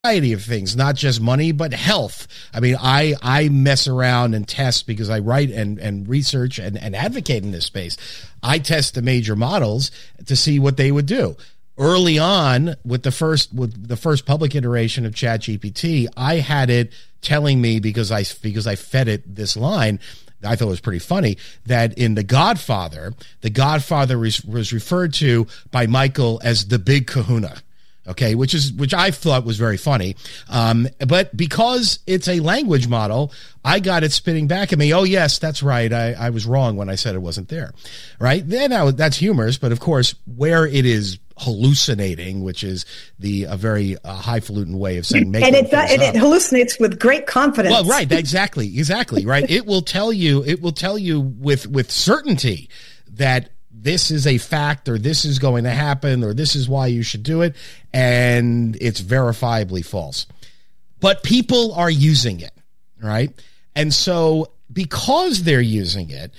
variety of things, not just money, but health. I mean, I mess around and test because I write and research and advocate in this space. I test the major models to see what they would do. Early on with the first public iteration of ChatGPT, I had it telling me because I fed it this line. I thought it was pretty funny that in The Godfather was referred to by Michael as the Big Kahuna. Okay, which I thought was very funny. But because it's a language model, I got it spitting back at me. Oh yes, that's right. I was wrong when I said it wasn't there. Right? Then that's humorous, but of course, where it is hallucinating, which is a very highfalutin way of saying making things up. It hallucinates with great confidence. Well, right, exactly, right. It will tell you with certainty that this is a fact, or this is going to happen, or this is why you should do it, and it's verifiably false. But people are using it, right? And so because they're using it,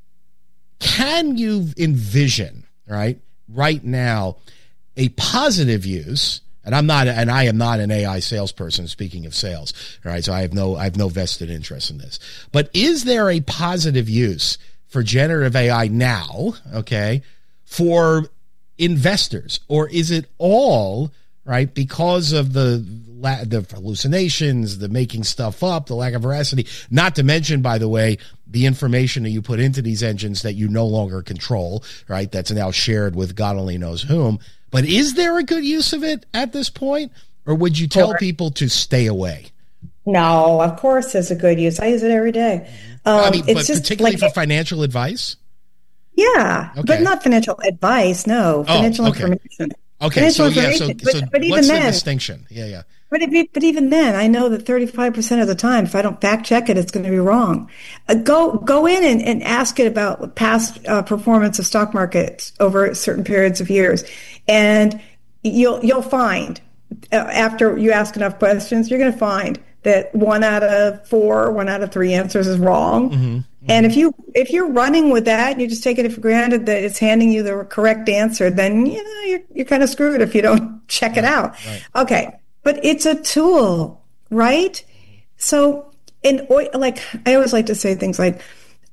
can you envision, right now, a positive use? And I am not an AI salesperson, speaking of sales, right? So I have no vested interest in this. But is there a positive use for generative AI now, okay, for investors? Or is it all, right, because of the hallucinations, the making stuff up, the lack of veracity, not to mention, by the way, the information that you put into these engines that you no longer control, right, that's now shared with God only knows whom. But is there a good use of it at this point? Or would you tell people to stay away? No, of course there's a good use. I use it every day. But particularly for financial advice? Yeah, okay. But not financial advice, no. Financial information. Okay, so what's the distinction? Yeah. But even then, I know that 35% of the time, if I don't fact check it, it's going to be wrong. Go in and ask it about past performance of stock markets over certain periods of years, and you'll find after you ask enough questions, you're going to find that 1 out of 4, 1 out of 3 answers is wrong. Mm-hmm. And if you're running with that, and you're just taking it for granted that it's handing you the correct answer, then you're kind of screwed if you don't check it out. Right. Okay, but it's a tool, right? So, like I always like to say things like,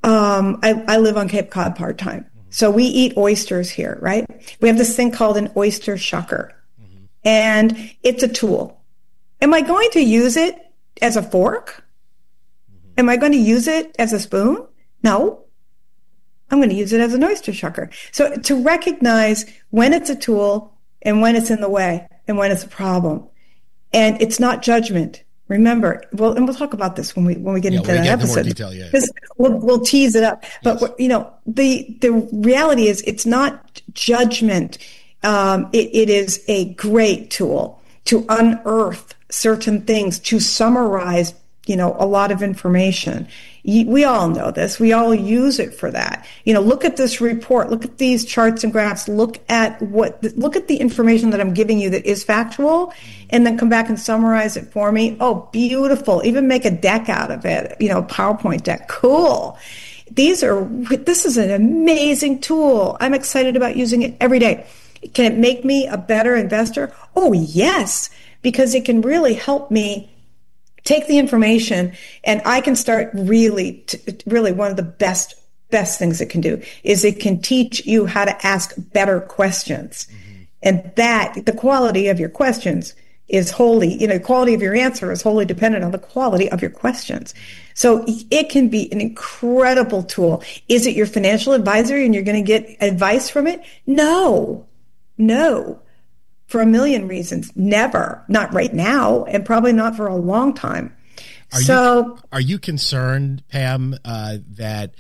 I live on Cape Cod part time, so we eat oysters here, right? We have this thing called an oyster shucker, and it's a tool. Am I going to use it as a fork? Am I going to use it as a spoon? No. I'm going to use it as an oyster shucker. So to recognize when it's a tool and when it's in the way and when it's a problem. And it's not judgment. Remember, and we'll talk about this when we get into that episode. More detail, because we'll tease it up. But the reality is it's not judgment. It is a great tool to unearth certain things, to summarize a lot of information. We all know this. We all use it for that. Look at this report. Look at these charts and graphs. Look at the information that I'm giving you that is factual, and then come back and summarize it for me. Oh, beautiful. Even make a deck out of it, PowerPoint deck. Cool. This is an amazing tool. I'm excited about using it every day. Can it make me a better investor? Oh, yes, because it can really help me take the information, and I can start really one of the best things it can do is it can teach you how to ask better questions. Mm-hmm. And that the quality of your questions is wholly, the quality of your answer is wholly dependent on the quality of your questions. So it can be an incredible tool. Is it your financial advisor and you're going to get advice from it? No. For a million reasons. Never. Not right now, and probably not for a long time. Are you concerned, Pam, that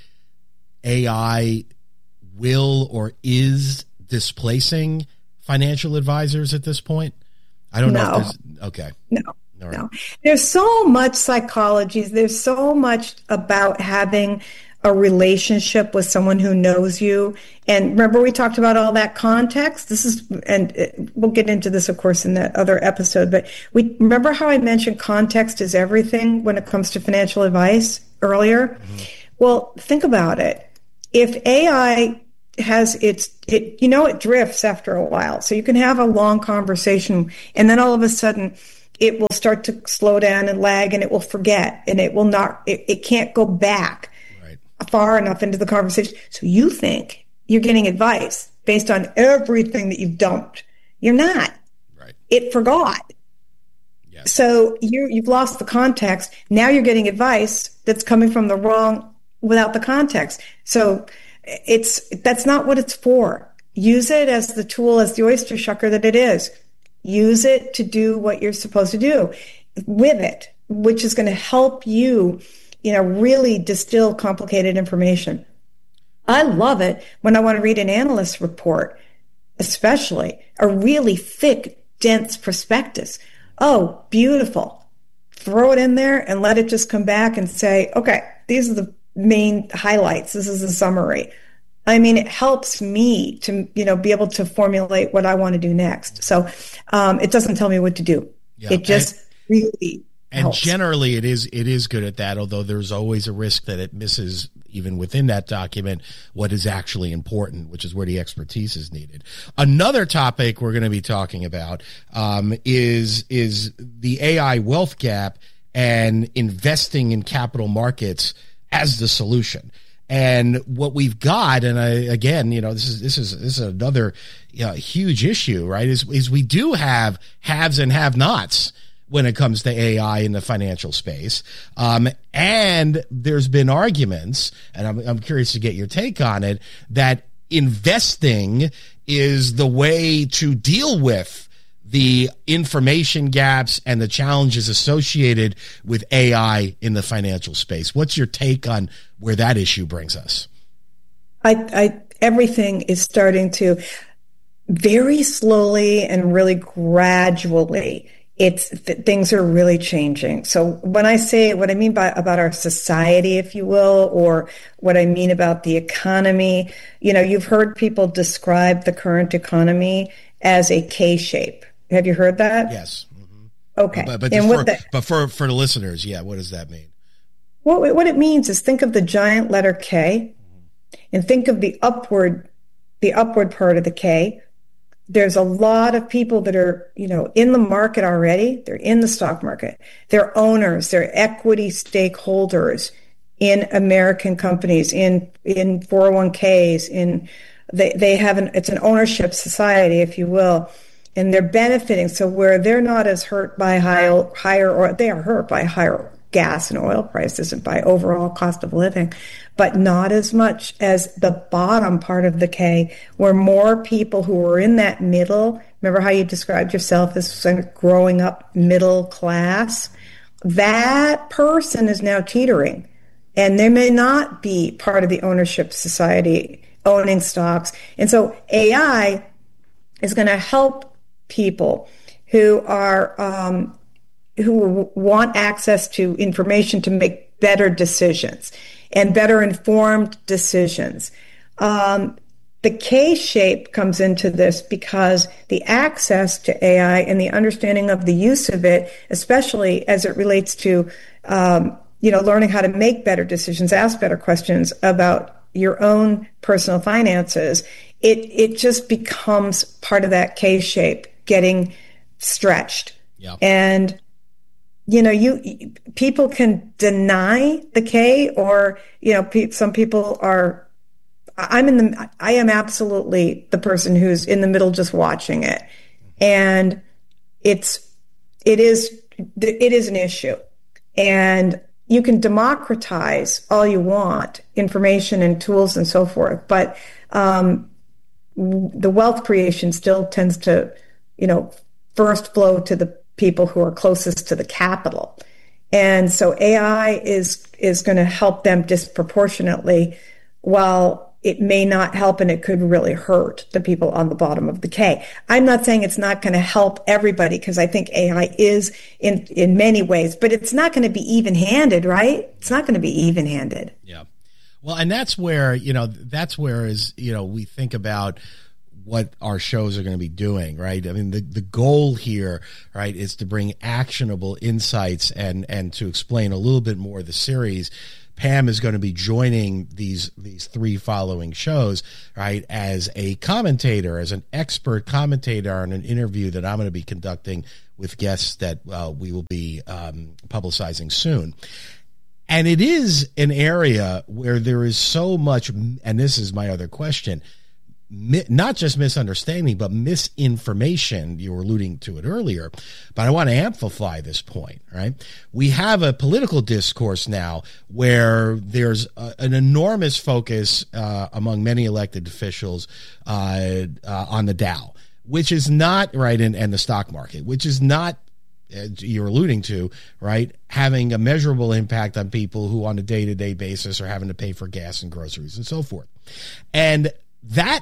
AI will or is displacing financial advisors at this point? I don't know if there's... Okay. No. There's so much psychology. There's so much about having a relationship with someone who knows you. And remember, we talked about all that context. We'll get into this, of course, in that other episode, but remember how I mentioned context is everything when it comes to financial advice earlier? Mm-hmm. Well, think about it. If AI has it drifts after a while. So you can have a long conversation, and then all of a sudden it will start to slow down and lag, and it will forget, and it will not, it can't go back far enough into the conversation. So you think you're getting advice based on everything that you've dumped. You're not. Right. It forgot. Yes. So you've lost the context. Now you're getting advice that's coming from the wrong, without the context. So that's not what it's for. Use it as the tool, as the oyster shucker that it is. Use it to do what you're supposed to do with it, which is going to help you, really distill complicated information. I love it when I want to read an analyst report, especially a really thick, dense prospectus. Oh, beautiful. Throw it in there and let it just come back and say, okay, these are the main highlights. This is the summary. I mean, it helps me to, be able to formulate what I want to do next. So it doesn't tell me what to do. Yeah. It just really helps. Generally it is good at that, although there's always a risk that it misses, even within that document, what is actually important, which is where the expertise is needed. Another topic we're going to be talking about is the AI wealth gap and investing in capital markets as the solution. And what we've got, and this is another huge issue, right? Is we do have haves and have-nots when it comes to AI in the financial space, and there's been arguments, and I'm curious to get your take on it, that investing is the way to deal with the information gaps and the challenges associated with AI in the financial space. What's your take on where that issue brings us? Everything is starting to very slowly and really gradually. Things are really changing. So when I say what I mean about our society, if you will, or what I mean about the economy, you've heard people describe the current economy as a K shape. Have you heard that? Yes. Mm-hmm. Okay. But for the listeners, what does that mean? What it means is, think of the giant letter K, and think of the upward part of the K. There's a lot of people that are, in the market already. They're in the stock market. They're owners. They're equity stakeholders in American companies, in 401ks. It's an ownership society, if you will. And they're benefiting. So where they're not as hurt by they are hurt by higher gas and oil prices and by overall cost of living, but not as much as the bottom part of the K, where more people who are in that middle, remember how you described yourself as sort of growing up middle class? That person is now teetering, and they may not be part of the ownership society owning stocks. And so AI is going to help people who are who want access to information to make better decisions and better informed decisions. The K shape comes into this because the access to AI and the understanding of the use of it, especially as it relates to learning how to make better decisions, ask better questions about your own personal finances, it just becomes part of that K shape getting stretched. Yeah. And people can deny the K, or some people are. I am absolutely the person who's in the middle, just watching it, and it is an issue, and you can democratize all you want, information and tools and so forth, but the wealth creation still tends to, first flow to the people who are closest to the capital. And so AI is going to help them disproportionately, while it may not help, and it could really hurt the people on the bottom of the K. I'm not saying it's not going to help everybody, because I think AI is in many ways, but it's not going to be even-handed, right? It's not going to be even-handed. Yeah. Well, and that's where we think about what our shows are going to be doing, right? I mean, the goal here, right, is to bring actionable insights and to explain a little bit more of the series. Pam is going to be joining these three following shows, right, as a commentator, as an expert commentator on an interview that I'm going to be conducting with guests that we will be publicizing soon. And it is an area where there is so much, and this is my other question, not just misunderstanding, but misinformation. You were alluding to it earlier, but I want to amplify this point, right? We have a political discourse now where there's an enormous focus among many elected officials on the Dow, which is not, right, and the stock market, which is not, as you're alluding to, right, having a measurable impact on people who on a day-to-day basis are having to pay for gas and groceries and so forth. And that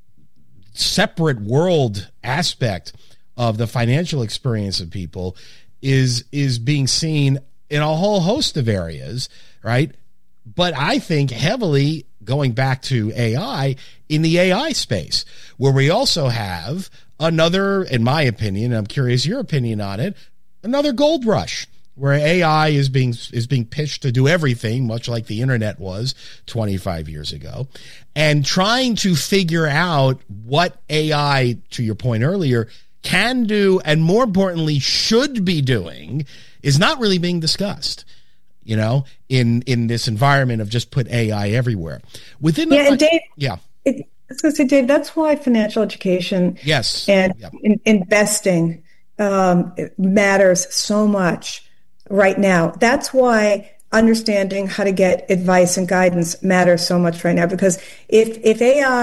separate world aspect of the financial experience of people is being seen in a whole host of areas, right? But I think heavily going back to AI in the AI space, where we also have another, in my opinion, and I'm curious your opinion on it, another gold rush, where AI is being pitched to do everything, much like the internet was 25 years ago, and trying to figure out what AI, to your point earlier, can do, and more importantly, should be doing, is not really being discussed, you know, in this environment of just put AI everywhere. Within the, and Dave, yeah. I was going to say, Dave, that's why financial education, yes, and investing it matters so much right now. That's why understanding how to get advice and guidance matters so much right now, because if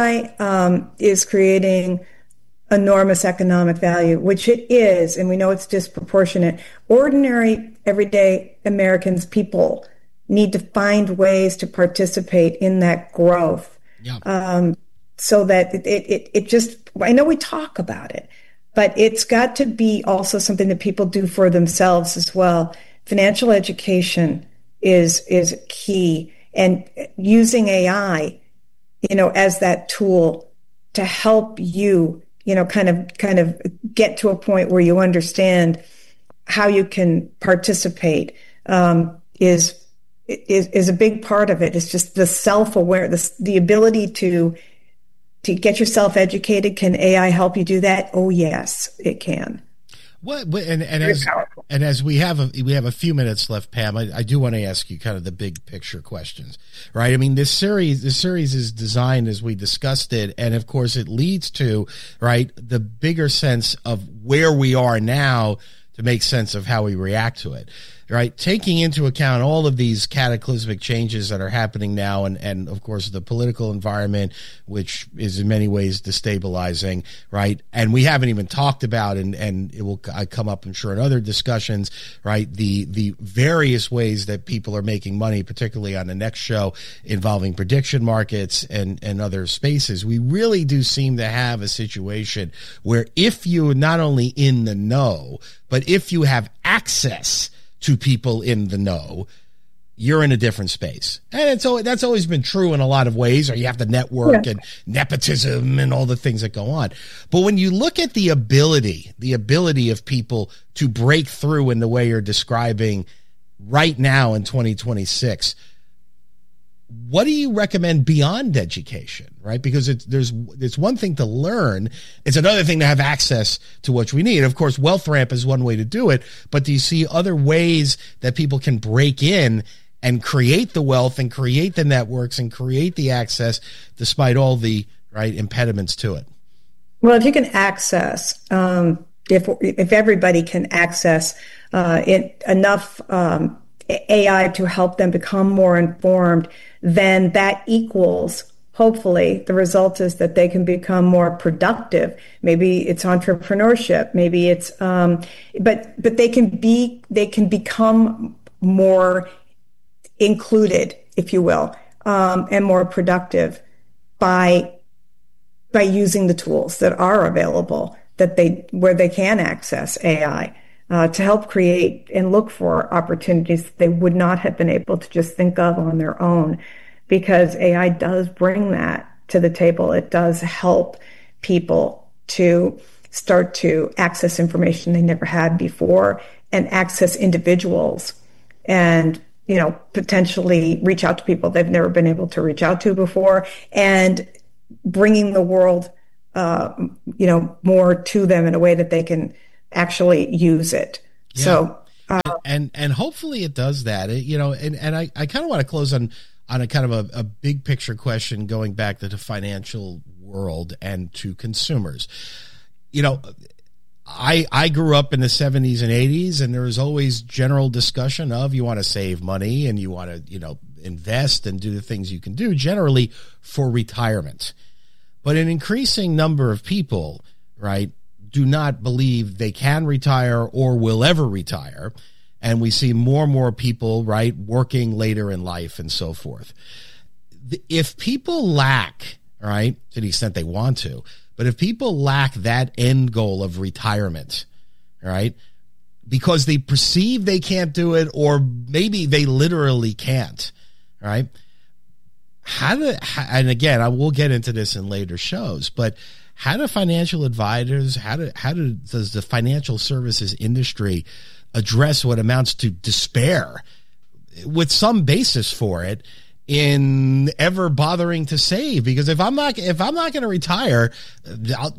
AI is creating enormous economic value, which it is, and we know it's disproportionate, ordinary, everyday Americans, people need to find ways to participate in that growth. Yeah. So that it just, I know we talk about it, but it's got to be also something that people do for themselves as well. Financial education is key, and using AI, you know, as that tool to help you, you know, kind of get to a point where you understand how you can participate, is a big part of it. It's just the self-awareness, the ability to get yourself educated. Can AI help you do that? Oh, yes, it can. What as we have a few minutes left, Pam, I do want to ask you kind of the big picture questions, right? I mean, this series is designed as we discussed it, and of course it leads to, right, the bigger sense of where we are now to make sense of how we react to it, right? Taking into account all of these cataclysmic changes that are happening now, and of course the political environment, which is in many ways destabilizing, right? And we haven't even talked about, and it will come up, I'm sure, in other discussions, right? The various ways that people are making money, particularly on the next show involving prediction markets and other spaces. We really do seem to have a situation where if you're not only in the know, but if you have access to people in the know, you're in a different space. And that's always been true in a lot of ways, or you have to network and nepotism and all the things that go on. But when you look at the ability of people to break through in the way you're describing right now in 2026, what do you recommend beyond education, right? Because it's one thing to learn. It's another thing to have access to what we need. Of course, Wealth Ramp is one way to do it, but do you see other ways that people can break in and create the wealth and create the networks and create the access despite all the right impediments to it? Well, if you can access, if everybody can access enough AI to help them become more informed, then that equals, hopefully, the result is that they can become more productive. Maybe it's entrepreneurship. Maybe it's, but they can become more included, if you will, and more productive by using the tools that are available, where they can access AI. To help create and look for opportunities that they would not have been able to just think of on their own, because AI does bring that to the table. It does help people to start to access information they never had before, and access individuals, and, you know, potentially reach out to people they've never been able to reach out to before, and bringing the world, you know, more to them in a way that they can actually use it. Yeah. So, and hopefully it does that. And I kind of want to close on a kind of a big picture question going back to the financial world and to consumers. I grew up in the 70s and 80s, and there was always general discussion of you want to save money and you want to, invest and do the things you can do generally for retirement. But an increasing number of people, right, do not believe they can retire or will ever retire. And we see more and more people, right, working later in life and so forth. If people lack, right, to the extent they want to, but if people lack that end goal of retirement, right, because they perceive they can't do it, or maybe they literally can't, right? And again, I will get into this in later shows, but how do financial advisors, does the financial services industry address what amounts to despair with some basis for it in ever bothering to save? Because if I'm not going to retire, I'll,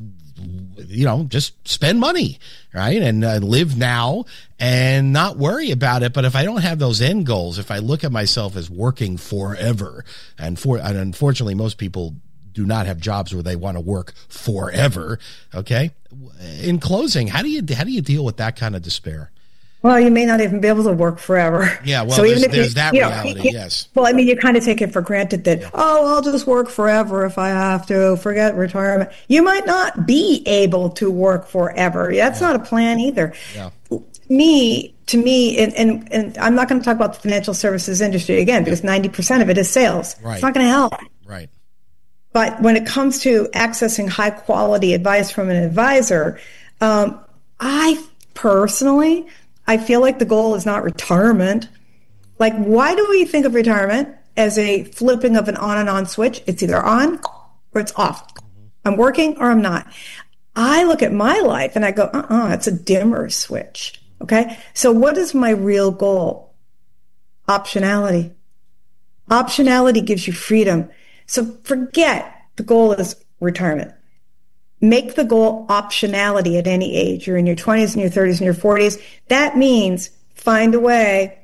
just spend money, right? And live now and not worry about it. But if I don't have those end goals, if I look at myself as working forever, and unfortunately most people do not have jobs where they want to work forever. Okay. In closing, how do you deal with that kind of despair? Well, you may not even be able to work forever. Yeah, well, so there's that reality, yes. Well, I mean, you kind of take it for granted that, I'll just work forever if I have to, forget retirement. You might not be able to work forever. That's not a plan either. Yeah. To me, and I'm not going to talk about the financial services industry again, because 90% of it is sales. Right. It's not going to help. Right. But when it comes to accessing high quality advice from an advisor, I feel like the goal is not retirement. Like, why do we think of retirement as a flipping of an on and on switch? It's either on or it's off. I'm working or I'm not. I look at my life and I go, it's a dimmer switch. Okay. So what is my real goal? Optionality. Optionality gives you freedom. So forget the goal is retirement. Make the goal optionality at any age. You're in your 20s and your 30s and your 40s. That means find a way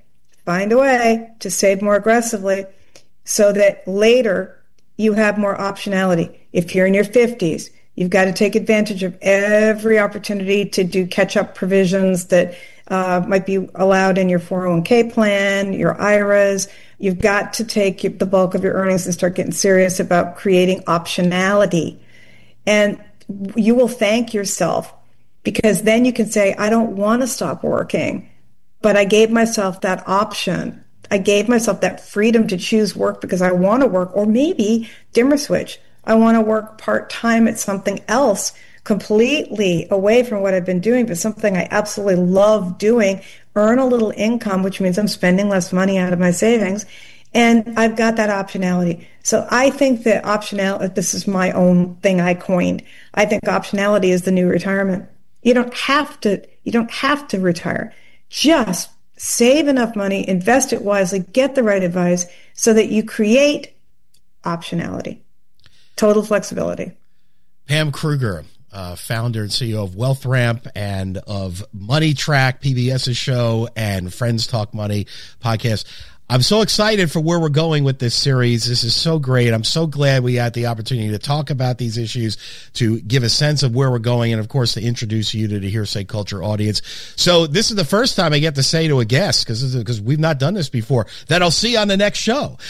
to save more aggressively so that later you have more optionality. If you're in your 50s, you've got to take advantage of every opportunity to do catch-up provisions that might be allowed in your 401k plan, your IRAs. You've got to take the bulk of your earnings and start getting serious about creating optionality. And you will thank yourself, because then you can say, I don't want to stop working, but I gave myself that option. I gave myself that freedom to choose work because I want to work, or maybe dimmer switch. I want to work part-time at something else completely away from what I've been doing, but something I absolutely love doing, earn a little income, which means I'm spending less money out of my savings. And I've got that optionality. So I think that optionality, this is my own thing I coined. I think optionality is the new retirement. You don't have to retire. Just save enough money, invest it wisely, get the right advice so that you create optionality, total flexibility. Pam Kruger, founder and CEO of WealthRamp and of Money Track, PBS's show, and Friends Talk Money podcast. I'm so excited for where we're going with this series. This is so great. I'm so glad we had the opportunity to talk about these issues, to give a sense of where we're going, and of course to introduce you to the Hearsay Culture audience. So this is the first time I get to say to a guest, because we've not done this before, that I'll see you on the next show.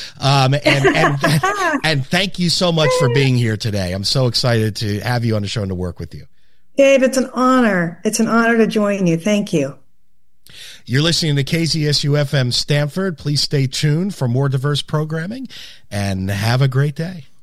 And thank you so much for being here today. I'm so excited to have you on the show and to work with you. Dave, it's an honor. It's an honor to join you. Thank you. You're listening to KZSU-FM Stanford. Please stay tuned for more diverse programming, and have a great day.